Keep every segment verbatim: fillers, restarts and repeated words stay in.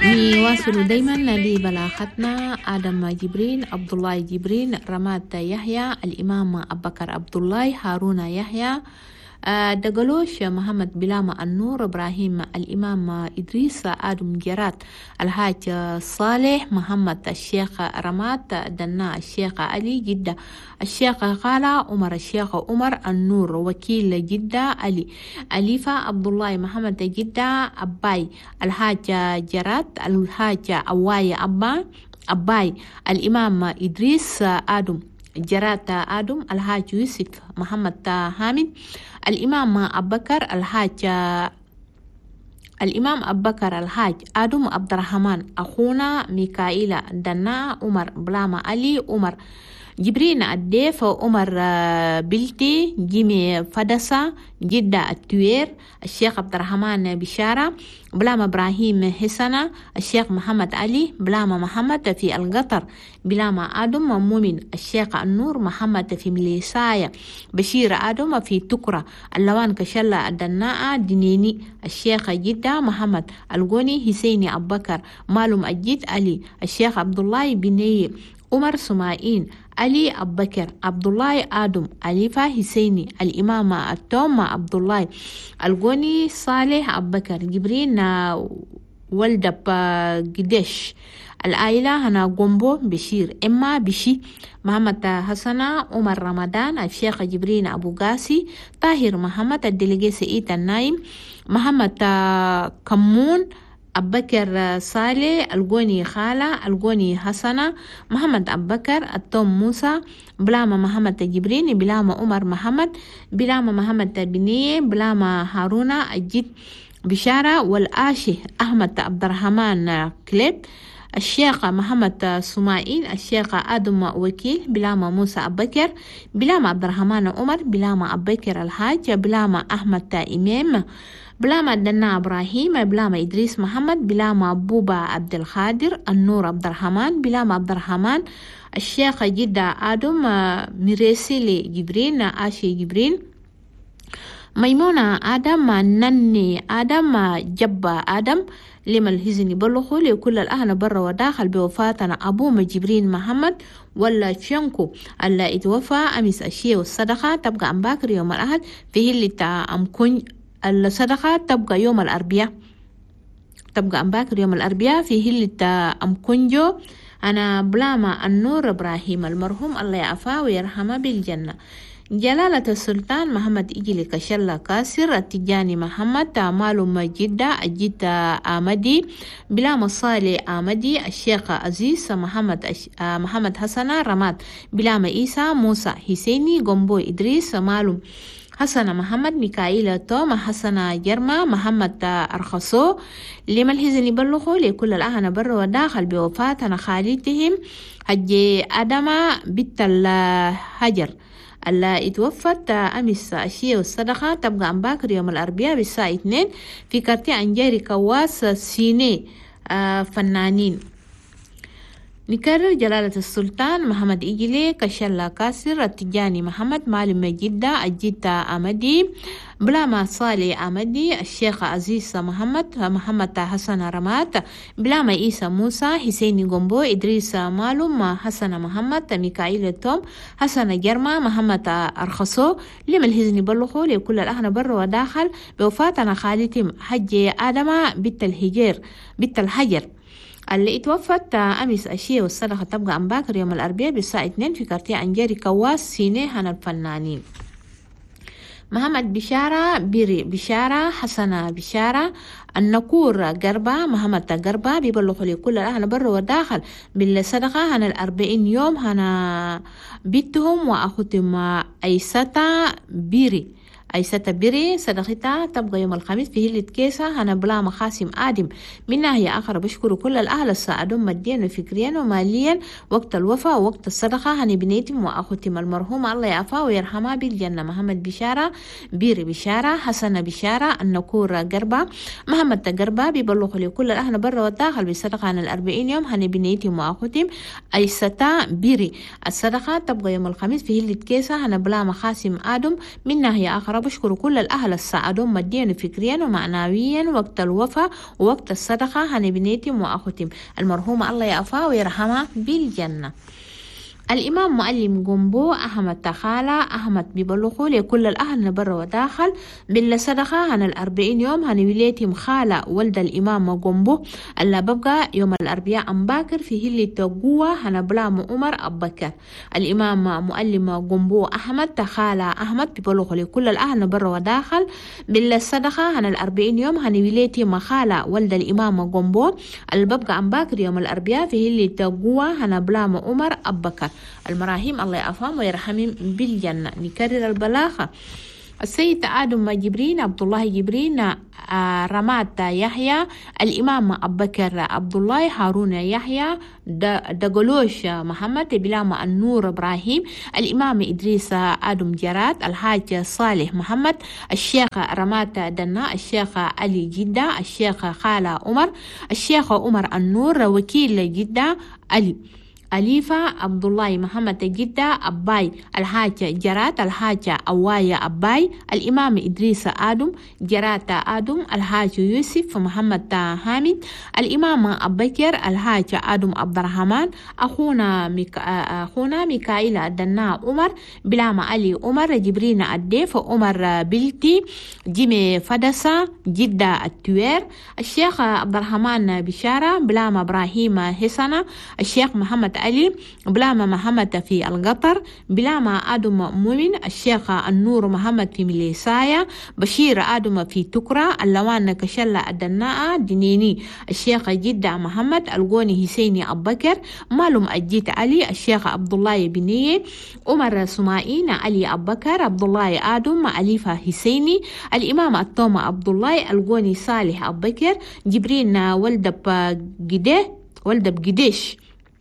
نواصل دايما لبلاغتنا آدم جبرين، عبد الله جبرين، رماد يحيى، الإمام أبو بكر عبد الله، هارون يحيى، آه، دقلوش محمد بلام النور، إبراهيم الإمام إدريس، آدم جرات، الحاج صالح محمد، الشيخ رماد دنا، الشيخ علي جدة، الشيخ خالة عمر، الشيخ عمر النور وكيل جدة علي، أليفة عبد الله محمد جدة أباي، الحاج جرات، الحاج أواي أبا أباي، الإمام إدريس آدم جرات آدم، الحاج يوسف محمد حامد، الإمام أبو بكر الحاج الإمام أبو بكر الحاج آدم عبد الرحمن، أخونا ميكائيل دنا، عمر بلام علي، عمر جبرين الديف، عمر بلتي جيمي فدسة جدة التوير، الشيخ عبد الرحمن بشارة، بلام إبراهيم حسنة، الشيخ محمد علي، بلام محمد في القطر، بلام آدم مؤمن، الشيخ النور محمد في مليسايا، بشير آدم في تكرة، اللوان كشلة الدناء دنيني، الشيخ جدة محمد الغوني، حسيني أبو بكر، معلوم الجد علي، الشيخ عبد الله بني، عمر سمائين، علي أبو بكر، عبد الله آدم، أليفة حسيني، الإمام التوم عبد الله الغوني، صالح أبو بكر، جبرين ولد قديش، العائلة هنا قنبو بشير، إما بشي، محمد حسنة، عمر رمضان، الشيخ جبرين أبو قاسي، طاهر محمد، الدليجي سئيت النايم، محمد كمون، أبو بكر صالح الغوني خالة، الغوني حسنة، محمد أبو بكر، التوم موسى، بلام محمد جبرين، بلام عمر محمد، بلام محمد بنية، بلام هارون الجد بشارة، والآشي أحمد عبد الرحمن كليب، الشيخ محمد سمائيل، الشيخ آدم وكيل، بلام موسى أبو بكر، بلام عبد الرحمن عمر، بلام أبو بكر الحاج، بلام أحمد إمام، بلام دنا إبراهيم، بلام إدريس محمد، بلام بوبا عبد الخادر، النور عبد الرحمن، بلام عبد الرحمن، الشيخ جدة آدم مريسي جبرين، آشي جبرين، ميمونة آدم، نني آدم، جبا آدم، لما الهزني بلخو لكل الأهل برا وداخل بوفاتنا أبو جبرين محمد ولا شنكو اللي اتوفى أمس الشيء والصدقة تبقى أم باكر يوم الأحد فيه اللي تأم كن الصدقة تبقى يوم الأربعاء، تبقى أم باكر يوم الأربعاء فيه اللي تأم كنجو. أنا بلاما النور إبراهيم المرحوم الله يعفاه ويرحمه بالجنة. جلالة السلطان محمد إجلي كشلا كاسر، التجاني محمد، معلوم جدة جدة آمدي، بلام صالح آمدي، الشيخ عزيز محمد أش... محمد حسن رماد، بلام إيسا موسى حسيني، قنبو إدريس، معلوم حسن محمد، ميكائيل توم، حسن جرما، محمد أرخصو، لما الهزني بلغو لكل الأهل بر وداخل بوفاتنا خالتهم حجي آدم بنت الهجر اللي اتوفت أمس الشيء والصدقة تبقى أم باكر يوم الأربعاء بالساعة اثنين في كارتي أنجاري كواس سيني آه فنانين. نكرر جلالة السلطان محمد إجلي كشلا كاسر، التجاني محمد، معلم جدة الجدة آمدي، بلاما صالح آمدي، الشيخ عزيز محمد، محمد حسن رمات، بلاما إيسا موسى، حسيني قنبو، إدريس معلوم، حسن محمد، ميكائيل توم، حسن جرما، محمد أرخصو، لما الهزني بلخو لكل الأهل بر وداخل بوفاتنا خالتهم حج آدم بنت الهجر بنت الحجر اللي اتوفت أمس الشيء والصدقة تبقى أم باكر يوم الأربعاء بالساعة اثنين في كارتي أنجاري كواس سيني هنا الفنانين. محمد بشارة بيري بشارة، حسنة بشارة، النكور قربة، محمد قربة، بيبلغوا لكل الأهل بر وداخل بالصدقة هنا الأربعين يوم هنا بيتهم وأخوتهم أيستا بيري، أيسة بيري صدقتها تبقى يوم الخميس في هلة كيسة هنا بلا مخاسم آدم. منها هي آخر بشكر كل الأهل الساعدون ماديا وفكريا وماليا وقت الوفاة ووقت الصدقة هني بنيتم وأخوتم المرحومة الله يعفاه ويرحمها بالجنة. محمد بشارة بيري بشارة، حسن بشارة، النكور قربة، محمد قربة، بيبلغوا لكل الأهل برا والداخل بالصدقة عن الأربعين يوم هني بنيتم وأخوتم أيسة بيري. الصدقة تبقى يوم الخميس في هلة كيسة هنا بلا مخاسم آدم. منها هي آخر بشكر كل الأهل الساعدون ماديا وفكريا ومعنويا وقت الوفاة ووقت الصدقة هني بنيتم وأخوتم المرحومة الله يعفاها ويرحمها بالجنة. الإمام معلم قنبو أحمد تخالى أحمد ببلغوا لكل الأهل نبر وداخل بالله صدقة عن الأربعين يوم هن وليتهم خالة ولد الإمام قنبو اللي ببقى يوم الأربعاء أمباكر في هلي تقوى هن بلام عمر أبكر. الإمام معلم قنبو أحمد تخالى أحمد ببلغوا لكل الأهل نبر وداخل بالله صدقة عن الأربعين يوم هن وليتهم خالة ولد الإمام قنبو اللي ببقى أمباكر يوم الأربعاء في هلي تقوى هن بلام عمر أبكر. المراحيم الله يعفهم ويرحمهم بالجنة. نكرر البلاغة. السيد آدم جبرين عبد الله جبرين رمات يحيى الإمام أبو بكر عبد الله هارون يحيى دقلوش محمد بلام النور إبراهيم الإمام إدريس آدم جرات الحاج صالح محمد الشيخ رمات دنا الشيخ علي جدة الشيخ خالة عمر الشيخ عمر النور وكيل جدة علي أليفة عبد الله محمد جدة أباي الحاج جرات الحاج أوايا أباي الإمام إدريس آدم جرات آدم الحاج يوسف محمد حامد الإمام أبو بكر الحاج آدم عبد الرحمن أخونا ميك... أخونا ميكائيل الدنا عمر بلام علي عمر جبرين الديف عمر بلتي جيمي فدسة جدة التوير الشيخ عبد الرحمن بشارة بلام إبراهيم حسنة الشيخ محمد علي بلام محمد في القطر بلام آدم مؤمن الشيخ النور محمد في مليسايا بشير آدم في تكرة اللوان كشلة الدناء دينيني الشيخ جدة محمد القوني حسيني أبو بكر معلوم أجيت علي الشيخ عبد الله بنيه عمر سمائين علي أبو بكر عبد الله آدم أليفة حسيني الإمام الطوم عبد الله القوني صالح أبو بكر جبرين ولد بجده ولد بجديش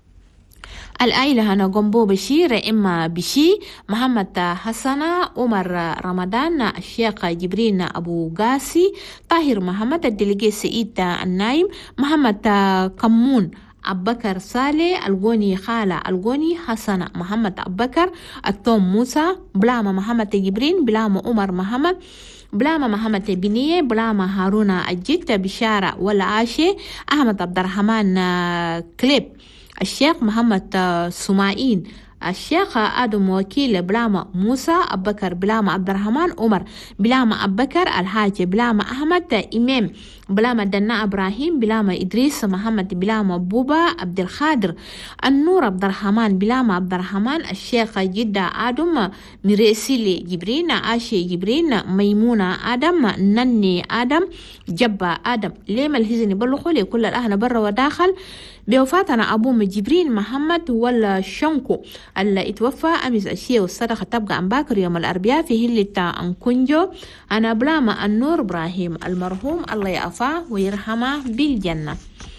العائلة هنا قنبو بشير إما بشي محمد حسن عمر رمضان الشيخ جبرين أبو قاسي طاهر محمد الدلقي سعيد النايم محمد كمون أبو بكر صالح القوني خالة القوني حسن محمد أبو بكر التوم موسى بلام محمد جبرين بلام عمر محمد بلام محمد بنية بلام هارون الجد بشارة والعاشي أحمد عبد الرحمن كليب الشيخ محمد سمائين الشيخ آدم وكيل بلام موسى أبو بكر بلام عبد الرحمن عمر بلام أبو بكر الحاج بلام أحمد إمام بلام دنا إبراهيم بلام إدريس محمد بلام بوبا عبد الخادر النور عبد الرحمن بلام عبد الرحمن الشيخ جدة آدم مريسيلي جبرين عاشي جبرين ميمونة آدم نني آدم جبا آدم ليم الهزني بلغوا لكل الأهل برا وداخل بوفاتنا أبو جبرين محمد ولا شنكو اللي اتوفى أمس أشياء والصدقة تبقى عن باكر يوم الأربعاء في هلة أنكونجو أنا بلام النور إبراهيم المرحوم الله يعفاه ويرحمه بالجنة.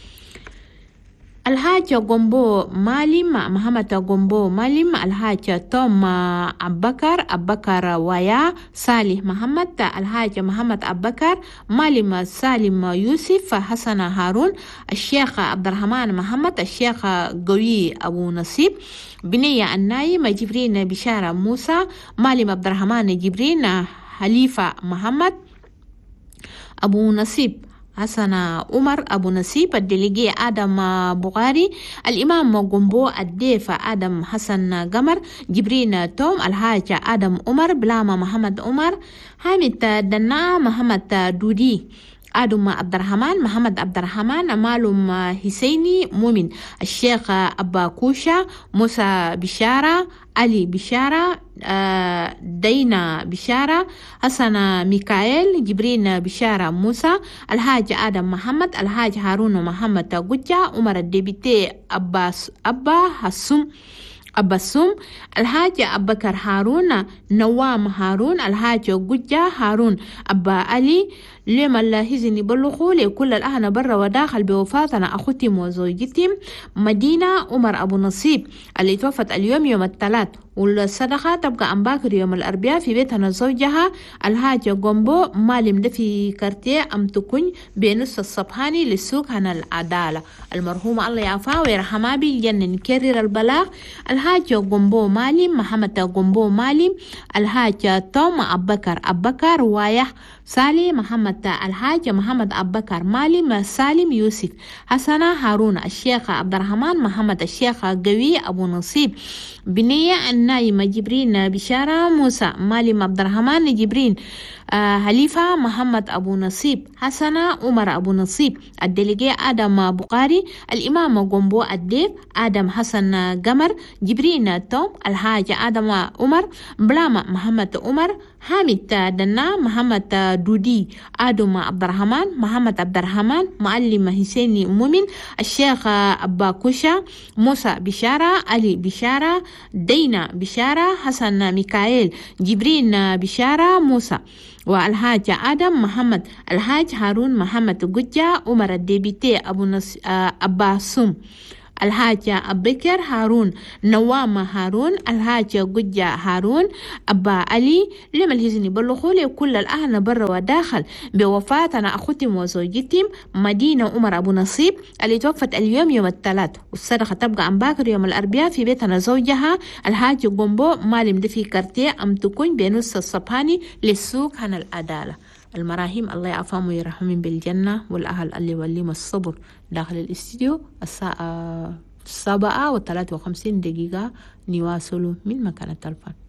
الحاج قنبو مالم محمد قنبو مالم الحاج توم أبكر أبكر ويا صالح محمد الحاج محمد أبكر مالم سالم يوسف حسن هارون الشيخ عبد الرحمن محمد الشيخ قوي أبو نصيب بنية النايم جبرين بشارة موسى مالم عبد الرحمن جبرين حليفة محمد أبو نصيب حسن عمر أبو نسيب الدلقي آدم بغاري الإمام قنبو الديف آدم حسن قمر جبرين توم الحاج آدم عمر بلام محمد عمر حامد دنا محمد دودي آدم عبد الرحمن محمد عبد الرحمن مالوم حسيني مؤمن الشيخ أبا كوشا موسى بشارة علي بشارة دينا بشارة حسن ميكائيل جبرين بشارة موسى الحاج آدم محمد الحاج هارون محمد قجة عمر الدبيتي أباس أبا حسوم أبسوم الحاج أبو بكر هارون نوام هارون الحاج قجة هارون أبا علي لما اللاهزن يبلغوا لكل الأهل برا وداخل بوفاتنا أخوتهم وزوجتهم مدينة عمر أبو نصيب اللي توفت اليوم يوم الثلاث، والصدقة تبقى عن باكر يوم الأربعاء في بيتنا زوجها الحاجة جومبو مالم ده في كارتيه أم تكون بنص الصبحاني للسوق هنا العدالة. المرحومة الله يعفاها ويرحمها بالجنة. نكرر البلاغ: الحاجة جومبو مالم محمد جومبو مالم، الحاجة توم أبكر أبكر وايح سالي محمد، الحاج محمد أبكر مالم سالم يوسف، حسنة هارون، الشيخ عبد الرحمن محمد، الشيخ قوي أبو نصيب، بنية النايمة جبرين بشارة موسى مالم عبد الرحمن جبرين، آه حليفة محمد أبو نصيب، حسنة عمر أبو نصيب، الدليجي آدم بقاري، الإمام قنبو الديب آدم حسن قمر، جبرين توم، الحاج آدم عمر، بلامة محمد عمر، حامد دنا محمد دودي، آدم عبد الرحمن محمد عبد الرحمن، معلم حسيني مؤمن، الشيخ أبا كوشا، موسى بشارة، علي بشارة، دينا بشارة، حسن ميكائيل، جبرين بشارة موسى، والحاج آدم محمد، الحاج هارون محمد قجة، عمر الديبيتي أبو نص... أبا سم، الحاج أبكر هارون، نوام هارون، الحاج قجة هارون، أبا علي. لما الهزني بلغوا لكل الأهل برا وداخل بوفاتنا أخوتهم وزوجتهم مدينة عمر أبو نصيب اللي توفت اليوم يوم الثلاث، والصدقة تبقى عن باكر يوم الأربعاء في بيتنا زوجها الحاج قنبو مالم دفي كارتيه أم تكون بنص الصبحاني للسوق هنا العدالة. المراهيم الله يعفاهم ويرحمهم بالجنة، والأهل اللي يوليهم الصبر داخل الاستديو الساعة السابعة وثلاثة وخمسين دقيقة نواصل من مكان التلفون.